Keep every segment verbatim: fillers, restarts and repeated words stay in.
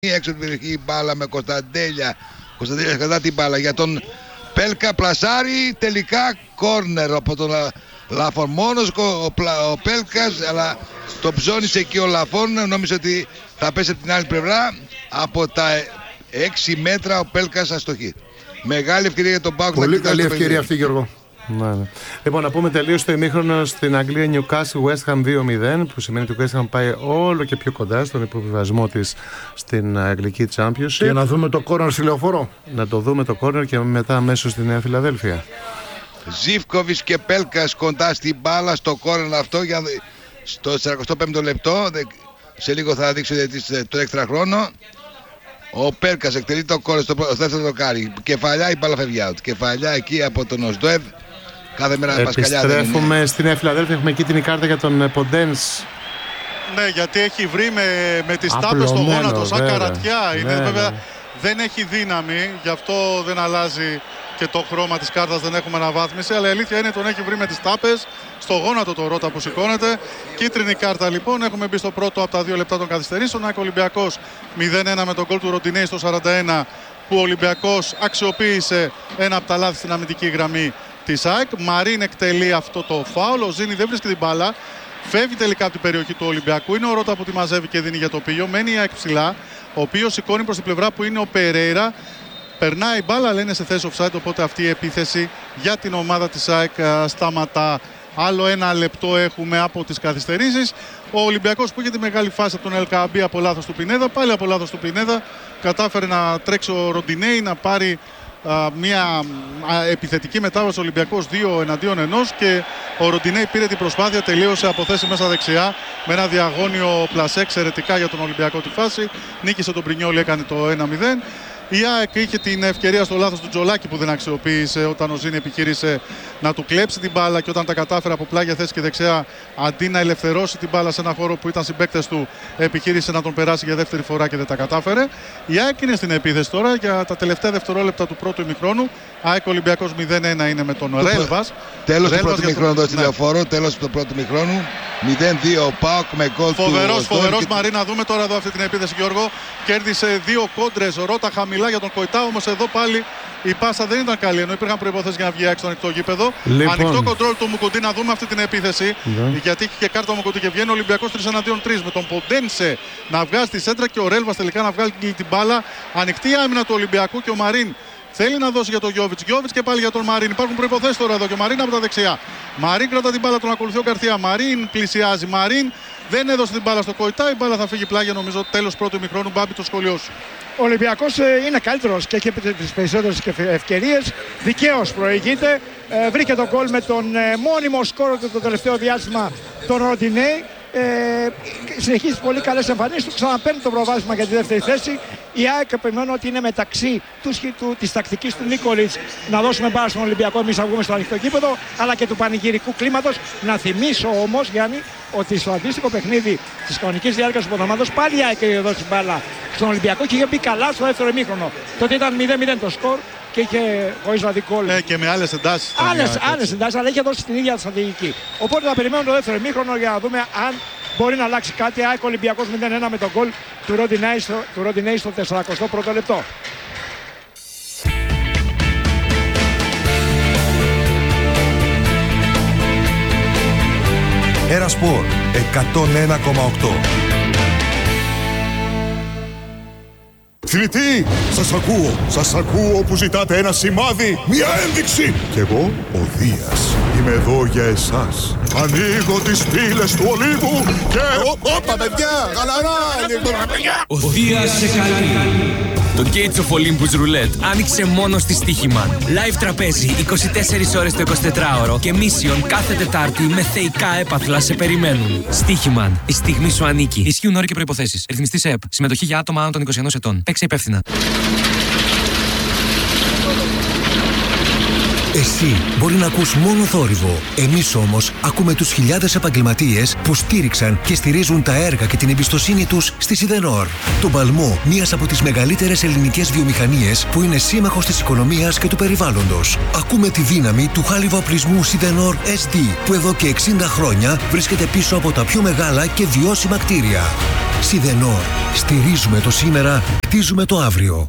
Έξω την περιοχή μπάλα με Κωνσταντέλια. Κωνσταντέλια κατά την μπάλα για τον Πέλκα, πλασάρι, τελικά κόρνερ από τον Λαφόν. Μόνος ο, ο Πέλκας, αλλά το ψώνισε εκεί ο Λαφόν. Νόμιζε ότι θα πέσει από την άλλη πλευρά. Από τα έξι μέτρα ο Πέλκας αστοχή. Μεγάλη ευκαιρία για τον Πάοκ. Πολύ καλή ευκαιρία αυτή, Γιώργο. Ναι, ναι. Λοιπόν, να πούμε τελείως το ημίχρονο στην Αγγλία. Newcastle West Ham δύο μηδέν, που σημαίνει ότι ο West Ham πάει όλο και πιο κοντά στον υποβιβασμό της στην αγγλική Championship. Και να δούμε το κόρνερ στη Λεωφόρο. Να το δούμε το κόρνερ και μετά αμέσως στη Νέα Φιλαδέλφια. Ζίβκοβιτς και Πέλκας κοντά στην μπάλα στο κόρνερ αυτό για στο σαράντα πέμπτο λεπτό. Σε λίγο θα δείξω το έξτρα χρόνο. Ο Πέλκας εκτελεί το κόρνερ στο δεύτερο δοκάρι. Κεφαλιά η μπάλα φεύγει out. Κεφαλιά εκεί από τον Οσδόευ. Κάθε μέρα πασκαλιά. Επιστρέφουμε στη Νέα Φιλαδέλφια. Έχουμε εκεί την κάρτα για τον Ποντένς. Ναι, γιατί έχει βρει με, με τις τάπες στο γόνατο σαν βέβαια. Καρατιά. Είναι, ναι, βέβαια, ναι. Δεν έχει δύναμη, γι' αυτό δεν αλλάζει και το χρώμα της κάρτας, δεν έχουμε αναβάθμιση. Αλλά η αλήθεια είναι τον έχει βρει με τις τάπες στο γόνατο το Ρότα που σηκώνεται. Κίτρινη κάρτα λοιπόν. Έχουμε μπει στο πρώτο από τα δύο λεπτά των καθυστερήσεων. Ο Ολυμπιακός μηδέν ένα με τον γκολ του Ροντινέη στο σαράντα ένα, που ο Ολυμπιακός αξιοποίησε ένα από τα λάθη στην αμυντική γραμμή της ΑΕΚ. Μαρίν εκτελεί αυτό το φάουλ. Ο Ζήνη δεν βρίσκει την μπάλα. Φεύγει τελικά από την περιοχή του Ολυμπιακού. Είναι ο Ρότα που τη μαζεύει και δίνει για το πύλιο. Μένει η ΑΕΚ ψηλά, ο οποίος σηκώνει προς την πλευρά που είναι ο Περέιρα. Περνάει η μπάλα, αλλά είναι σε θέση offside. Οπότε αυτή η επίθεση για την ομάδα της ΑΕΚ σταματά. Άλλο ένα λεπτό έχουμε από τις καθυστερήσεις. Ο Ολυμπιακός που είχε τη μεγάλη φάση από τον Ελκαμπή από λάθος του Πινέδα. Πάλι από λάθος του Πινέδα. Κατάφερε να τρέξει ο Ροντινέη, να πάρει α, μια α, επιθετική μετάβαση. Ο Ολυμπιακός δύο εναντίον ενός. Και ο Ροντινέη πήρε την προσπάθεια. Τελείωσε από θέση μέσα δεξιά. Με ένα διαγώνιο πλασέ εξαιρετικά για τον Ολυμπιακό τη φάση. Νίκησε τον Πρινιόλι, έκανε το ένα μηδέν. Η ΑΕΚ είχε την ευκαιρία στο λάθος του Τζολάκη που δεν αξιοποίησε όταν ο Ζήνη επιχείρησε να του κλέψει την μπάλα, και όταν τα κατάφερε από πλάγια θέση και δεξιά, αντί να ελευθερώσει την μπάλα σε ένα χώρο που ήταν συμπαίκτες του, επιχείρησε να τον περάσει για δεύτερη φορά και δεν τα κατάφερε. Η ΑΕΚ είναι στην επίθεση τώρα για τα τελευταία δευτερόλεπτα του πρώτου ημιχρόνου. ΑΕΚ Ολυμπιακός μηδέν ένα είναι με τον Ρέλβας. Τέλος του πρώτου ημιχρόνου εδώ στη Λεωφόρο. Τέλος του πρώτου ημιχρόνου. μηδέν δύο ο ΠΑΟΚ με γκολ του. Φοβερός, φοβερός Μαρή. Να δούμε τώρα εδώ αυτή την επίθεση, Γιώργο. Κέρδισε δύο κόντρες. Ο Ρότα χαμηλά για τον Κοϊτά, όμως εδώ πάλι η πάσα δεν ήταν καλή, ενώ υπήρχαν προϋποθέσεις για να βγει έξω στο ανοιχτό γήπεδο. Λοιπόν. Ανοιχτό κοντρόλ του Μουκουντή, να δούμε αυτή την επίθεση. Ναι. Γιατί έχει και κάρτα ο Μουκουντή και βγαίνει ο Ολυμπιακός τρεις εναντίον τρεις. Με τον Ποντένσε να βγάζει τη σέντρα και ο Ρέλβας τελικά να βγάλει την μπάλα. Ανοιχτή άμυνα του Ολυμπιακού και ο Μαρίν θέλει να δώσει για τον Γιώβιτς. Γιώβιτς και πάλι για τον Μαρίν. Υπάρχουν προϋποθέσεις τώρα εδώ και ο Μαρίν από τα δεξιά. Μαρίν κρατά την μπάλα, τον ακολουθεί ο Γκαρθία. Μαρίν πλησιάζει. Μαρίν δεν έδωσε την μπάλα στο Κοϊτά. Η μπάλα θα φύγει πλάγια, νομίζω, τέλος πρώτου ημιχρόνου. Μπάμπη, το σχολείο σου. Ο Ολυμπιακός είναι καλύτερος και έχει τις περισσότερες ευκαιρίες. Δικαίως προηγείται. Ε, βρήκε τον γκολ με τον ε, μόνιμο σκόρο του το τελευταίο διάστημα, τον Ροντινέη. Ε, συνεχίζει πολύ καλές εμφανίσεις του. Ξαναπαίρνει το προβάδισμα για τη δεύτερη θέση. Η ΑΕΚ περιμένω ότι είναι μεταξύ του, του, της τακτικής του Νίκολιτς να δώσουμε μπάλα στον Ολυμπιακό. Εμείς θα βγούμε στο ανοιχτό γήπεδο, αλλά και του πανηγυρικού κλίματος. Να θυμίσω όμως, Γιάννη, ότι στο αντίστοιχο παιχνίδι της κανονικής διάρκειας του πρωταθλήματος πάλι η ΑΕΚ είχε δώσει μπάλα στον Ολυμπιακό και είχε μπει καλά στο δεύτερο ημίχρονο. Τότε ήταν μηδέν μηδέν το σκορ και είχε χωρίς να δει γκολ. Ε, και με άλλες εντάσεις. Άλλες, άλλες εντάσεις, αλλά είχε δώσει την ίδια στρατηγική. Οπότε θα περιμένουμε το δεύτερο ημίχρονο για να δούμε αν μπορεί να αλλάξει κάτι. ΑΕΚ Ολυμπιακός μηδέν ένα με τον γκολ του Ροντινέη στο, του Ροντινέη στο σαραντάο πρώτο λεπτό. Ένα Σπορ εκατόν ένα κόμμα οκτώ. Θνητοί, σας ακούω, σας ακούω που ζητάτε ένα σημάδι, μια ένδειξη. Κι εγώ, ο Δίας, είμαι εδώ για εσάς. Ανοίγω τις πύλες του Ολύβου και... Όπα παιδιά, γαλαρά, ο Δίας σε καλεί. Το Gates of Olympus Roulette άνοιξε μόνο στη Στοίχημαν. Live τραπέζι είκοσι τέσσερις ώρες το εικοσιτετράωρο και mission κάθε Τετάρτη με θεϊκά έπαθλα σε περιμένουν. Στοίχημαν. Η στιγμή σου ανήκει. Ισχύουν όροι και προϋποθέσεις. Ρυθμιστής ΕΕΠ. Συμμετοχή για άτομα άνω των είκοσι ενός ετών. Παίξε υπεύθυνα. Εσύ μπορεί να ακούς μόνο θόρυβο. Εμείς όμως ακούμε τους χιλιάδες επαγγελματίες που στήριξαν και στηρίζουν τα έργα και την εμπιστοσύνη τους στη Σιδενόρ. Τον παλμό μιας από τις μεγαλύτερες ελληνικές βιομηχανίες που είναι σύμμαχος της οικονομίας και του περιβάλλοντος. Ακούμε τη δύναμη του χάλιβα-οπλισμού Σιδενόρ ες ντι που εδώ και εξήντα χρόνια βρίσκεται πίσω από τα πιο μεγάλα και βιώσιμα κτίρια. Σιδενόρ. Στηρίζουμε το σήμερα, κτίζουμε το αύριο.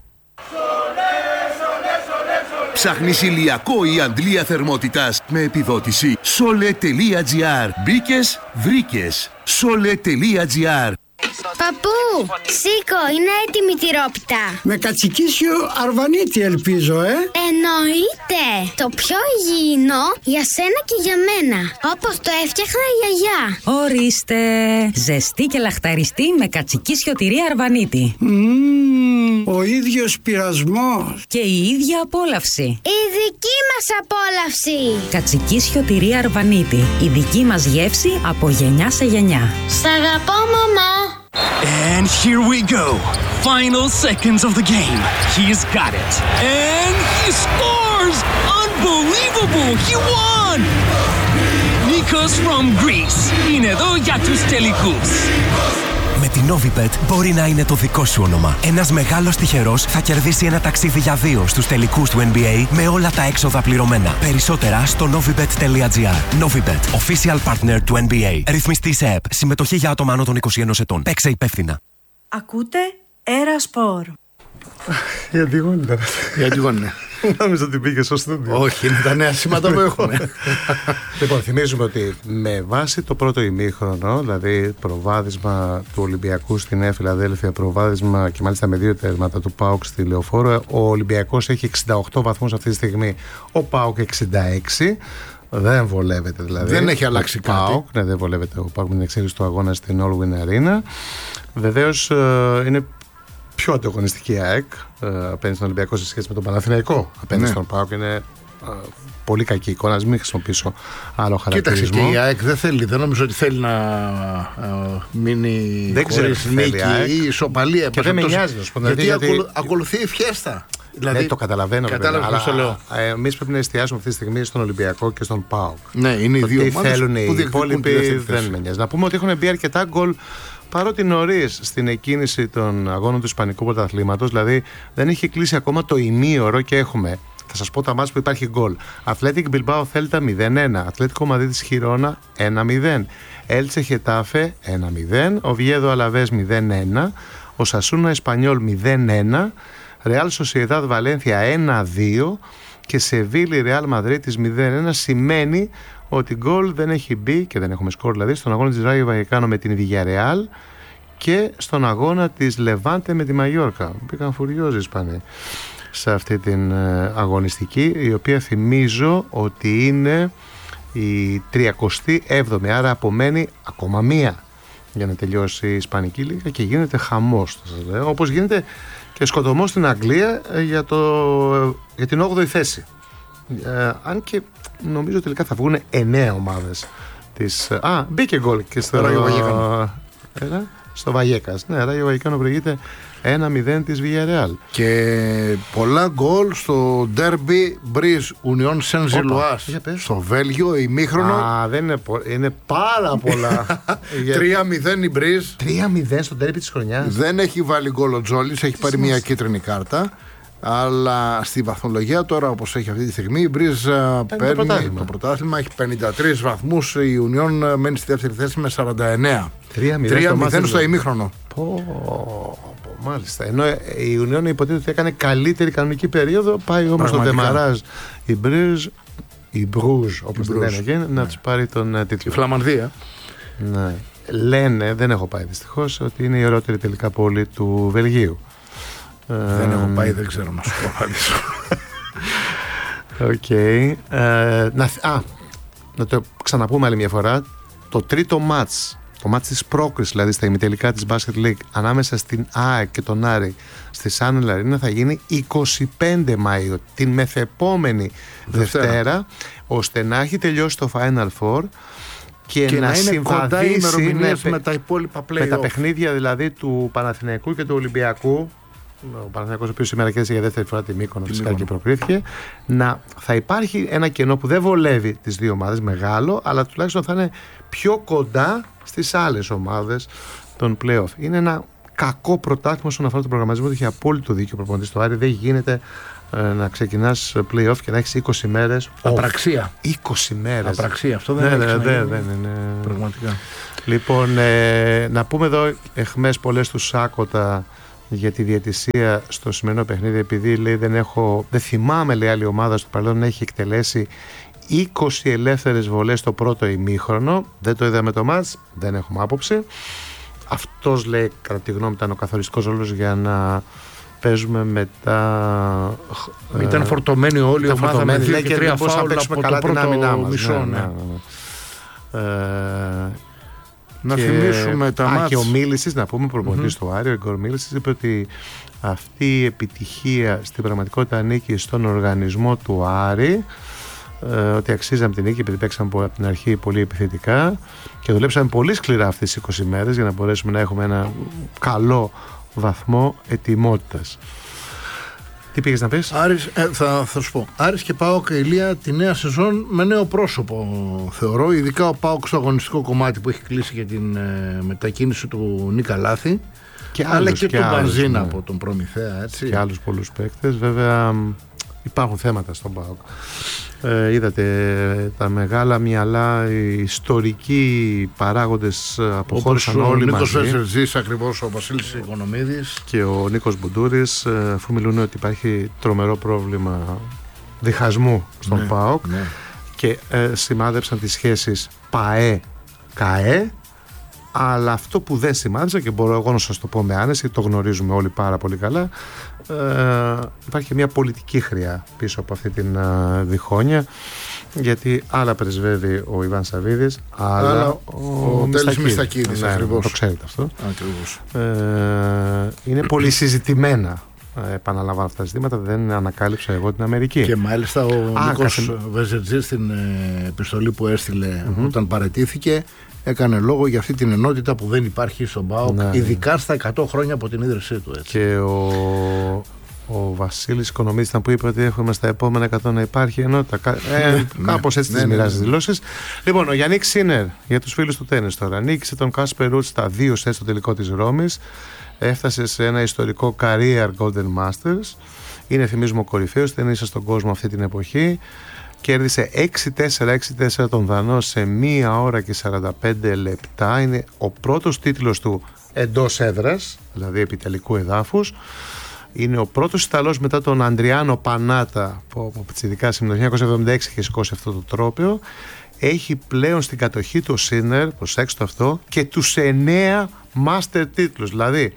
Ψάχνεις ηλιακό ή αντλία θερμότητας με επιδότηση? Sole.gr. Μπήκες, βρήκες. Sole.gr. Παππού, σήκω, είναι έτοιμη η τυρόπιτα. Με κατσικίσιο αρβανίτη ελπίζω, ε. Εννοείται. Το πιο υγιεινό για σένα και για μένα. Όπως το έφτιαχνα η γιαγιά. Ορίστε. Ζεστή και λαχταριστή με κατσικίσιο τυρί αρβανίτη. Mm, ο ίδιος πειρασμός. Και η ίδια απόλαυση. Η δική μας απόλαυση. Κατσικίσιο τυρί αρβανίτη. Η δική μας γεύση από γενιά σε γενιά. Σ' αγαπώ, μαμά. And here we go. Final seconds of the game. He's got it. And he scores! Unbelievable! He won! Nikos from Greece. Είναι εδώ για τους τελικούς. Με την Novibet μπορεί να είναι το δικό σου όνομα. Ένας μεγάλος τυχερός θα κερδίσει ένα ταξίδι για δύο στους τελικούς του N B A με όλα τα έξοδα πληρωμένα. Περισσότερα στο novibet.gr. Novibet, official partner του N B A. Ρυθμιστή σε ΕΠ. Συμμετοχή για άτομα άνω των είκοσι ενός ετών. Παίξε υπεύθυνα. Ακούτε Era Sport. Η Αντιγόνη ήταν. Η Αντιγόνη. Νόμιζα ότι πήγε στο στούντιο. Όχι, είναι τα νέα σήματα που έχουμε. Λοιπόν, θυμίζουμε ότι με βάση το πρώτο ημίχρονο, δηλαδή προβάδισμα του Ολυμπιακού στη Νέα Φιλαδέλφια, προβάδισμα και μάλιστα με δύο τέρματα του ΠΑΟΚ στη Λεωφόρο, ο Ολυμπιακός έχει εξήντα οκτώ βαθμούς αυτή τη στιγμή, ο ΠΑΟΚ εξήντα έξι. Δεν βολεύεται δηλαδή. Δεν έχει αλλάξει ο ΠΑΟΚ, κάτι. Ναι, δεν βολεύεται ο ΠΑΟΚ με την εξέλιξη του αγώνα στην All Win Arena. Βεβαίως είναι πιο ανταγωνιστική η ΑΕΚ ε, απέναντι στον Ολυμπιακό σε σχέση με τον Παναθηναϊκό. Απέναντι ναι. στον ΠΑΟΚ είναι ε, πολύ κακή εικόνα. Μην χρησιμοποιήσω άλλο χαρακτηρισμό. Κοίταξε, και η ΑΕΚ δεν θέλει, δεν νομίζω ότι θέλει να ε, μείνει χωρίς νίκη ή ισοπαλία. Και δεν με νοιάζει να σου πω. Γιατί, γιατί ακολου, ακολουθεί η φιέστα. Δηλαδή, ναι, το καταλαβαίνω. Κατάλαβα το λέω. Εμείς πρέπει να εστιάσουμε αυτή τη στιγμή στον Ολυμπιακό και στον ΠΑΟΚ. Ναι, είναι οι δύο ομάδες θέλουν που οι υπόλοιποι, δεν με νοιάζει. Να πούμε ότι έχουν μπει αρκετά γκολ. Παρότι νωρίς στην εκκίνηση των αγώνων του Ισπανικού Πρωταθλήματος, δηλαδή δεν έχει κλείσει ακόμα το ημίωρο και έχουμε, θα σας πω τα μάτς που υπάρχει γκολ. Athletic Bilbao Celta μηδέν ένα, Ατλέτικο Μαδρίτης Χιρόνα ένα μηδέν, Έλτσε Χετάφε ένα μηδέν, Οβιέδο Αλαβές μηδέν ένα, Οσασούνα Εσπανιόλ μηδέν ένα, Ρεάλ Σοσιεδάδ Βαλένθια ένα δύο και Σεβίλη Ρεάλ Μαδρίτης μηδέν ένα. Σημαίνει ότι γκολ δεν έχει μπει και δεν έχουμε σκορ δηλαδή στον αγώνα της Ράγιο Βαγεκάνο με την Villarreal και στον αγώνα της Λεβάντε με τη Μαγιόρκα. Μπήκαν φουριόζοι οι Ισπανοί σε αυτή την αγωνιστική, η οποία θυμίζω ότι είναι η τριακοστή έβδομη, άρα απομένει ακόμα μία για να τελειώσει η Ισπανική Λίγα και γίνεται χαμός, θα σας λέω, όπως γίνεται και σκοτωμός στην Αγγλία για, το, για την όγδοη θέση. Ε, αν και νομίζω τελικά θα βγουν εννέα ομάδες της... Α, μπήκε γκολ και στο Ράγιο Βαγεκάνο. Έλα, στο Βαγέκας. Ναι, Ράγιο Βαγεκάνο προηγείται ένα μηδέν της Villarreal. Και πολλά γκολ στο ντέρμπι Μπριζ Ουνιόν Σεν Ζιλουάς στο Βέλγιο, ημίχρονο. Α, δεν είναι, πο... είναι πάρα πολλά. τρία μηδέν η Μπριζ. τρία μηδέν στο ντέρμπι της χρονιάς. Δεν έχει βάλει γκολ ο Τζόλις, έχει πάρει μια κίτρινη κάρτα. Αλλά στη βαθμολογία τώρα, όπως έχει αυτή τη στιγμή, η Μπριζ παίρνει πρωτάθλημα. Το πρωτάθλημα, έχει πενήντα τρεις βαθμούς. Η Ουνιόν μένει στη δεύτερη θέση με σαράντα εννέα. τρία μηδέν στο ημίχρονο. Πω, πω, μάλιστα. Ενώ η Ουνιόν υποτίθεται ότι έκανε καλύτερη κανονική περίοδο, πάει όμως στο Ντεμαράζ η Μπριζ, η Μπρούζ, όπως τη λένε εκεί, να τους πάρει τον τίτλο. Η Φλαμανδία. Ναι. Λένε, δεν έχω πάει δυστυχώς, ότι είναι η ωραιότερη τελικά πόλη του Βελγίου. Δεν έχω πάει, δεν ξέρω να σου πω. Οκ. Α, να το ξαναπούμε άλλη μια φορά. Το τρίτο μάτς, το μάτς της πρόκρισης, δηλαδή στα ημιτελικά της Basket League, ανάμεσα στην ΑΕΚ και τον Άρη στη Sun Arena θα γίνει εικοστή πέμπτη Μαΐου, την μεθεπόμενη Δευτέρα, Δευτέρα ώστε να έχει τελειώσει το Final Four και, και να, να είναι κοντά ημερομηνίες με, με τα υπόλοιπα play-off. Με τα παιχνίδια δηλαδή του Παναθηναϊκού και του Ολυμπιακού ο Παναθηναϊκός, ο οποίος σήμερα κέρδισε για δεύτερη φορά τη Μύκονο, φυσικά και προκρίθηκε, να θα υπάρχει ένα κενό που δεν βολεύει τις δύο ομάδες, μεγάλο, αλλά τουλάχιστον θα είναι πιο κοντά στις άλλες ομάδες των play-off. Είναι ένα κακό πρωτάθλημα όσον αφορά τον προγραμματισμό. Έχει απόλυτο δίκιο ο προπονητής του Άρη. Δεν γίνεται ε, να ξεκινάς play-off και να έχεις είκοσι μέρες. Απραξία. είκοσι μέρες. Απραξία. Αυτό δεν ναι, είναι. Ναι, ναι, ναι, ναι. Πραγματικά. Λοιπόν, ε, να πούμε εδώ εχμές πολλές του Σάκοτα για τη διαιτησία στο σημερινό παιχνίδι, επειδή λέει δεν έχω, δεν θυμάμαι, λέει, άλλη ομάδα στο παρελθόν να έχει εκτελέσει είκοσι ελεύθερες βολές στο πρώτο ημίχρονο. Δεν το είδαμε το μάτς, δεν έχουμε άποψη. Αυτός, λέει, κατά τη γνώμη ήταν ο καθοριστικός ρόλος για να παίζουμε μετά. Ήταν ε, φορτωμένη όλη η ομάδα με δύο και τρία φάουλ από καλά το πρώτο μισό. Ναι, ναι, ναι. Ε, να και, θυμίσουμε τα μάτς. Και ο Μίλησης, να πούμε, προπονητής mm-hmm. του Άρη, ο Γκορ Μίλησης, είπε ότι αυτή η επιτυχία στην πραγματικότητα ανήκει στον οργανισμό του Άρη, ε, ότι αξίζαμε την νίκη επειδή παίξαμε από την αρχή πολύ επιθετικά και δουλέψαμε πολύ σκληρά αυτές τις είκοσι μέρες για να μπορέσουμε να έχουμε ένα καλό βαθμό ετοιμότητας. Τι πήγες να πεις? Άρης, ε, θα, θα σου πω. Άρης και ΠΑΟΚ, Ηλία, τη νέα σεζόν με νέο πρόσωπο, θεωρώ. Ειδικά ο ΠΑΟΚ στο αγωνιστικό κομμάτι που έχει κλείσει για την ε, μετακίνηση του Νίκα Λάθη. Και αλλά άλλους, και, και τον Μπανζίνα, ναι, από τον Προμηθέα. Έτσι. Και άλλους πολλούς παίκτες. Βέβαια υπάρχουν θέματα στον ΠΑΟΚ. Ε, είδατε τα μεγάλα μυαλά, οι ιστορικοί παράγοντες αποχώρησαν όλοι μαζί. Ο Νίκος Βεζερζής, ακριβώς, ο Βασίλης Οικονομίδης και ο Νίκος Μπουντούρης, αφού μιλούν ότι υπάρχει τρομερό πρόβλημα διχασμού στον ναι, ΠΑΟΚ, ναι. Και ε, σημάδεψαν τις σχέσεις ΠΑΕ-ΚΑΕ, αλλά αυτό που δεν σημάδεψα και μπορώ εγώ να σας το πω με άνεση, το γνωρίζουμε όλοι πάρα πολύ καλά, ε, υπάρχει μια πολιτική χρειά πίσω από αυτή την ε, διχόνοια, γιατί άλλα πρεσβεύει ο Ιβάν Σαββίδης, άλλα, άλλα ο, ο Τέλης Μιστακίδης, ναι, ακριβώς. Το ξέρετε αυτό. Ακριβώς. Ε, είναι πολύ συζητημένα, επαναλαμβάνω, αυτά τα ζητήματα, δεν ανακάλυψα εγώ την Αμερική. Και μάλιστα ο Α, Νίκος κάθε... Βεζερτζής στην ε, επιστολή που έστειλε mm-hmm. όταν παραιτήθηκε, έκανε λόγο για αυτή την ενότητα που δεν υπάρχει στον ΠΑΟΚ, ναι, ειδικά στα εκατό χρόνια από την ίδρυσή του. Έτσι. Και ο, ο Βασίλης Οικονομίδης ήταν που είπε ότι έχουμε στα επόμενα εκατό να υπάρχει ενότητα. Ε, κάπως έτσι, ναι, τις μοιράζει, ναι, ναι, δηλώσεις. Λοιπόν, ο Γιάννικ Σίνερ, για τους φίλους του τέννις τώρα, νίκησε τον Κάσπερ Ρούτ στα δύο σετ στο τελικό της Ρώμης. Έφτασε σε ένα ιστορικό career Golden Masters. Είναι, θυμίζουμε, ο κορυφαίος ταινίσας στον κόσμο αυτή την εποχή. Κέρδισε έξι τέσσερα έξι τέσσερα τον Δανό σε μία ώρα και σαράντα πέντε λεπτά. Είναι ο πρώτος τίτλος του εντός έδρας, δηλαδή επιτελικού εδάφους. Είναι ο πρώτος Ιταλός μετά τον Αντριάνο Πανάτα, που από πιτσιρικά σήμερα το χίλια εννιακόσια εβδομήντα έξι είχε σηκώσει αυτό το τρόπαιο. Έχει πλέον στην κατοχή του Σίνερ, προσέξτε αυτό, και τους εννέα Master τίτλους. Δηλαδή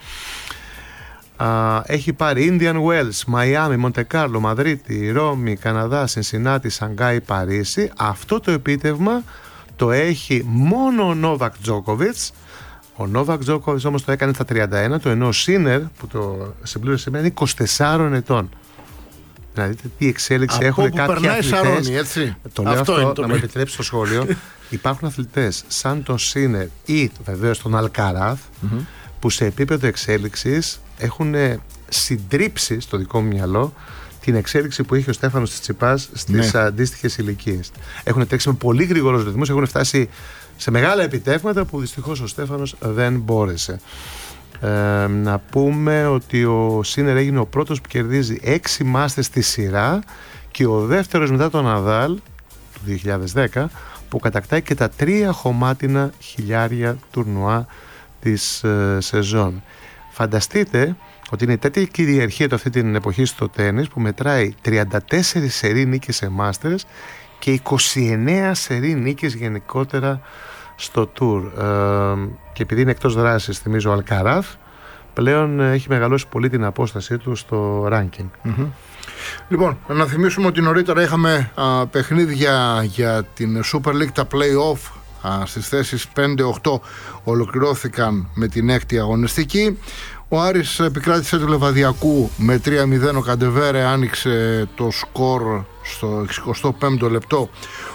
α, έχει πάρει Indian Wells, Μαϊάμι, Μοντεκάρλο, Μαδρίτη, Ρώμη, Καναδά, Σινσινάτι, Σανγκάι, Παρίσι. Αυτό το επίτευγμα το έχει μόνο ο Νόβακ Τζόκοβιτς. Ο Νόβακ Τζόκοβιτς όμως το έκανε στα τριάντα ένα του, ενώ ο Σίνερ που το συμπλήρωσε σήμερα είναι είκοσι τεσσάρων ετών. Δηλαδή τι εξέλιξη από έχουν κάποιοι αθλητές. Σαρώνει, έτσι. Το λέω αυτό, αυτό να με επιτρέψει στο σχόλιο. Υπάρχουν αθλητές σαν τον Σίνερ ή βεβαίως τον Αλκαράθ, mm-hmm. που σε επίπεδο εξέλιξης έχουν συντρίψει στο δικό μου μυαλό την εξέλιξη που είχε ο Στέφανος Τσιτσιπάς στις ναι. αντίστοιχες ηλικίες. Έχουν τρέξει με πολύ γρήγορους ρυθμούς, έχουν φτάσει σε μεγάλα επιτεύγματα που δυστυχώς ο Στέφανος δεν μπόρεσε. Ε, να πούμε ότι ο Σίνερ έγινε ο πρώτος που κερδίζει έξι μάστες στη σειρά και ο δεύτερος μετά τον Ναδάλ του δύο χιλιάδες δέκα που κατακτάει και τα τρία χωμάτινα χιλιάρια τουρνουά της ε, σεζόν. Φανταστείτε ότι είναι η τέτοια κυριαρχία του αυτή την εποχή στο τένις που μετράει τριάντα τέσσερις σερί νίκες σε μάστερς και είκοσι εννέα σερί νίκες γενικότερα στο Tour. Ε, και επειδή είναι εκτός δράσης, θυμίζω, ο Αλκαράθ πλέον έχει μεγαλώσει πολύ την απόστασή του στο ranking. Mm-hmm. Λοιπόν, να θυμίσουμε ότι νωρίτερα είχαμε α, παιχνίδια για την Super League, τα play-off α, στις θέσεις πέντε οκτώ ολοκληρώθηκαν με την έκτη αγωνιστική. Ο Άρης επικράτησε του Λεβαδιακού με τρία μηδέν, ο Καντεβέρε άνοιξε το σκορ στο εξηκοστό πέμπτο λεπτό.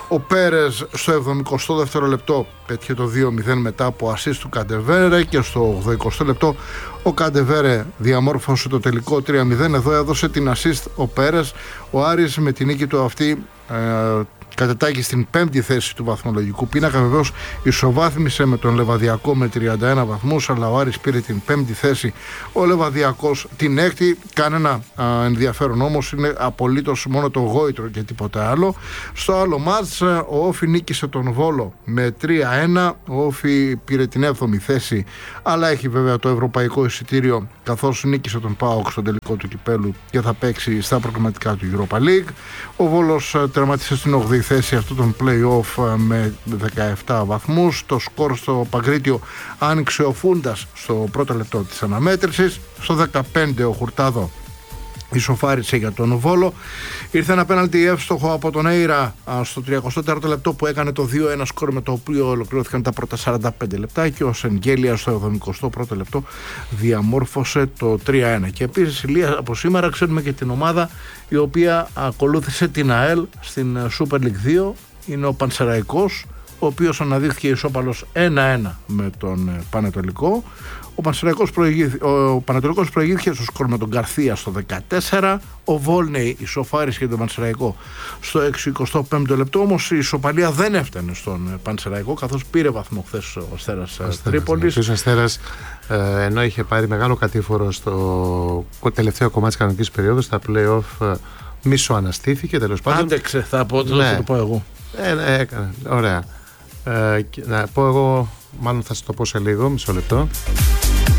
Ο Πέρες στο εβδομηκοστό δεύτερο λεπτό πέτυχε το δύο μηδέν μετά από assist του Καντεβέρε και στο ογδοηκοστό λεπτό ο Καντεβέρε διαμόρφωσε το τελικό τρία μηδέν. Εδώ έδωσε την assist ο Πέρες. Ο Άρης με την νίκη του αυτή ε, κατετάγει στην πέμπτη θέση του βαθμολογικού πίνακα. Βεβαίως ισοβάθμισε με τον Λεβαδιακό με τριάντα ένα βαθμούς, αλλά ο Άρης πήρε την πέμπτη θέση, ο Λεβαδιακός την έκτη. Κανένα α, ενδιαφέρον όμως, είναι απολύτως μόνο το γόητρο και τίποτα άλλο. Στο άλλο μάτς ο Όφι νίκησε τον Βόλο με τρία ένα. Ο Όφι πήρε την έβδομη θέση, αλλά έχει βέβαια το ευρωπαϊκό εισιτήριο, καθώς νίκησε τον ΠΑΟΚ στο τελικό του κυπέλου και θα παίξει στα προγραμματικά του Europa League. Ο Βόλος τερματίσε στην ογδοή θέση αυτού των play-off με δεκαεπτά βαθμούς. Το σκορ στο Παγκρίτιο άνοιξε ο Φούντας στο πρώτο λεπτό της αναμέτρησης. Στο δεκαπέντε ο Χουρτάδο ισοφάρισε για τον Βόλο. Ήρθε ένα πέναλτι εύστοχο από τον Έιρα στο τριακοστό τέταρτο λεπτό που έκανε το δύο ένα σκορ, με το οποίο ολοκληρώθηκαν τα πρώτα σαράντα πέντε λεπτά, και ο Σενγκέλια στο εβδομηκοστό πρώτο λεπτό διαμόρφωσε το τρία ένα. Και επίσης, Ηλία, από σήμερα ξέρουμε και την ομάδα η οποία ακολούθησε την ΑΕΛ στην Super League δύο. Είναι ο Πανσεραϊκός, ο οποίος αναδείχθηκε ισόπαλος ένα ένα με τον Πανετολικό. Ο Πανσεραϊκός προηγήθηκε, ο Πανετολικός προηγήθηκε στο σκορ με τον Γκαρθία στο δεκατέσσερα. Ο Βόλνεϊ ισοφάρισε και τον Πανσεραϊκό στο εξηκοστό πέμπτο λεπτό. Όμως η ισοπαλία δεν έφτανε στον Πανσεραϊκό, καθώς πήρε βαθμό χθες ο Αστέρας Τρίπολης. Ο Αστέρας, ε, ενώ είχε πάρει μεγάλο κατήφορο στο τελευταίο κομμάτι της κανονικής περίοδου, στα play-off μισοαναστήθηκε τέλος πάντων. Άντεξε, θα, πω, ναι. θα το πω εγώ. Ε, ναι, έκανε. Ωραία. Ε, να πω εγώ, μάλλον θα σας το πω σε λίγο, μισό λεπτό.